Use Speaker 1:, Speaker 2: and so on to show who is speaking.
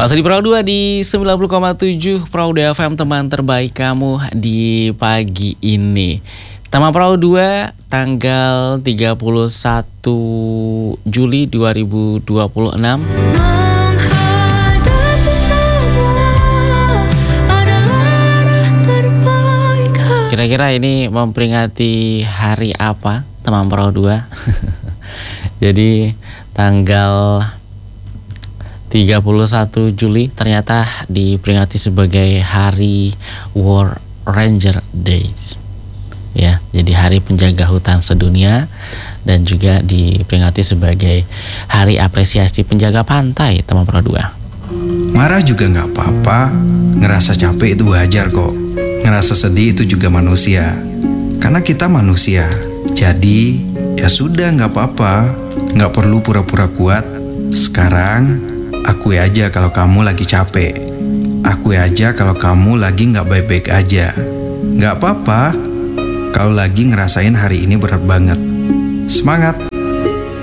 Speaker 1: Masih di Perahu 2 di 90,7 Perahu FM, teman terbaik kamu di pagi ini. Teman Perahu 2 tanggal 31 Juli 2026. Kira-kira ini memperingati hari apa, teman Perahu 2? Jadi tanggal 31 Juli ternyata diperingati sebagai Hari World Ranger Days. Ya, jadi hari penjaga hutan sedunia, dan juga diperingati sebagai hari apresiasi penjaga pantai, teman Perahu 2.
Speaker 2: Marah juga nggak apa-apa, ngerasa capek itu wajar kok. Ngerasa sedih itu juga manusia, karena kita manusia. Jadi ya sudah, nggak apa-apa, nggak perlu pura-pura kuat. Sekarang akui aja kalau kamu lagi capek. Akui aja kalau kamu lagi nggak baik-baik aja. Nggak apa-apa kalau lagi ngerasain hari ini berat banget. Semangat!